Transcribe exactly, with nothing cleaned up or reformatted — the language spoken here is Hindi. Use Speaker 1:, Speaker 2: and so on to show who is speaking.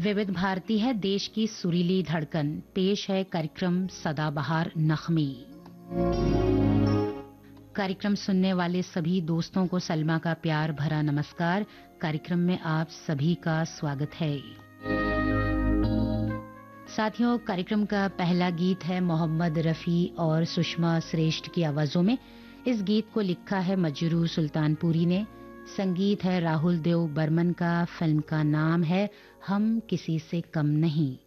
Speaker 1: विविध भारती है देश की सुरीली धड़कन। पेश है कार्यक्रम सदाबहार नगमे। कार्यक्रम सुनने वाले सभी दोस्तों को सलमा का प्यार भरा नमस्कार। कार्यक्रम में आप सभी का स्वागत है। साथियों, कार्यक्रम का पहला गीत है मोहम्मद रफी और सुषमा श्रेष्ठ की आवाजों में। इस गीत को लिखा है मजरू सुल्तानपुरी ने, संगीत है राहुल देव बर्मन का, फिल्म का नाम है हम किसी से कम नहीं।